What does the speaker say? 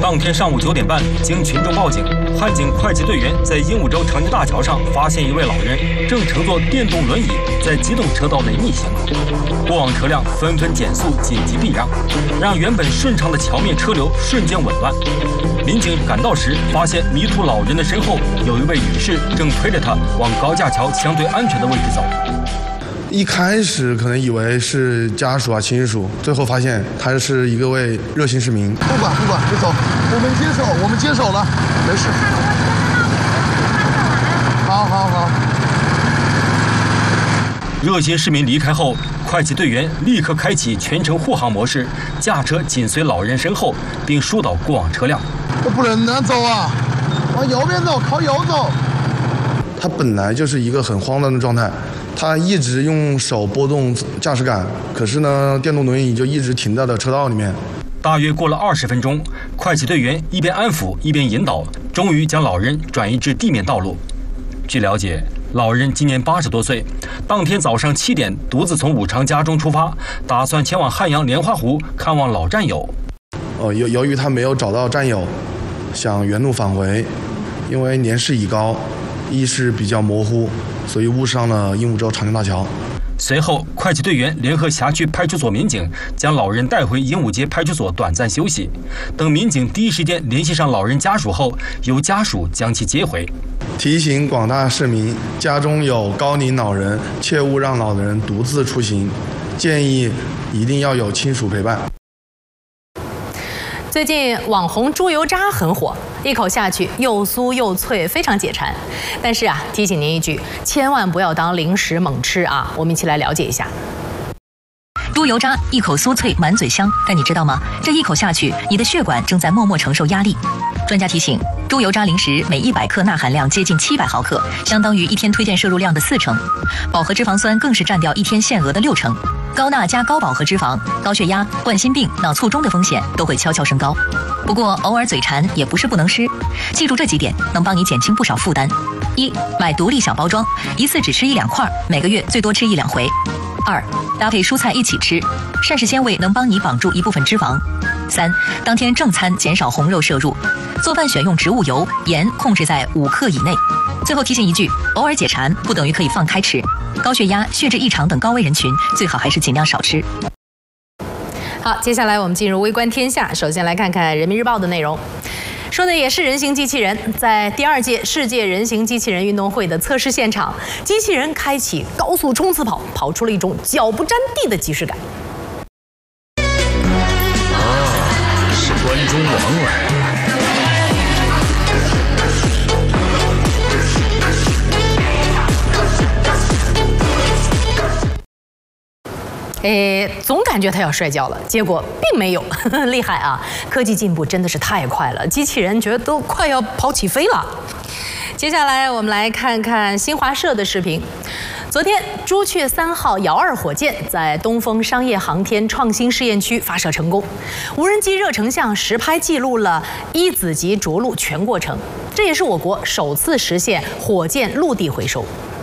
当天上午9点半，经群众报警，汉警快骑队员在鹦鹉洲长江大桥上发现一位老人正乘坐电动轮椅在机动车道内逆行，过往车辆纷纷减速紧急避让，让原本顺畅的桥面车流瞬间紊乱。民警赶到时，发现迷途老人的身后有一位女士正推着他往高架桥相对安全的位置走。 一开始可能以为是家属啊、亲属，最后发现他是一位热心市民。 不管，别走，我们接手了，没事。好。 热心市民离开后，快骑队员立刻开启全程护航模式，驾车紧随老人身后，并疏导过往车辆。 这不能走啊，往右边走，靠右走。 他本来就是一个很慌张的状态。他一直用手拨动驾驶杆，可是呢，电动轮椅就一直停在了车道里面。 大约过了20分钟，快骑队员一边安抚一边引导，终于将老人转移至地面道路。据了解，老人今年80多岁，当天早上7点独自从武昌家中出发，打算前往汉阳莲花湖看望老战友。 由于他没有找到战友，想原路返回，因为年事已高，意识比较模糊，所以误上了鹦鹉洲长江大桥。 随后，快骑队员联合辖区派出所民警将老人带回鹦鹉街派出所短暂休息。等民警第一时间联系上老人家属后，由家属将其接回。 提醒广大市民，家中有高龄老人，切勿让老人独自出行，建议一定要有亲属陪伴。 最近网红猪油渣很火，一口下去又酥又脆，非常解馋。但是啊，提醒您一句，千万不要当零食猛吃啊！我们一起来了解一下。 猪油渣一口酥脆，满嘴香，但你知道吗？这一口下去，你的血管正在默默承受压力。专家提醒，猪油渣零食每100克钠含量接近700毫克，相当于一天推荐摄入量的40%。饱和脂肪酸更是占掉一天限额的60%。高钠加高饱和脂肪，高血压、冠心病、脑卒中的风险都会悄悄升高。不过偶尔嘴馋也不是不能吃，记住这几点能帮你减轻不少负担。1. 买独立小包装，一次只吃1-2块，每个月最多吃1-2回。2. 搭配蔬菜一起吃，膳食纤维能帮你绑住一部分脂肪。3. 当天正餐减少红肉摄入，做饭选用植物油，盐控制在5克以内。最后提醒一句，偶尔解馋不等于可以放开吃，高血压、血脂异常等高危人群最好还是尽量少吃。 好，接下来我们进入微观天下，首先来看看人民日报的内容。说的也是人形机器人，在第2届世界人形机器人运动会的测试现场，机器人开启高速冲刺跑，跑出了一种脚不沾地的即视感。 是关中王儿。 总感觉他要摔跤了，结果并没有，厉害啊！科技进步真的是太快了，机器人觉得都快要跑起飞了。接下来我们来看看新华社的视频。昨天，朱雀3号遥2火箭在东风商业航天创新试验区发射成功，无人机热成像实拍记录了1子级着陆全过程，这也是我国首次实现火箭陆地回收。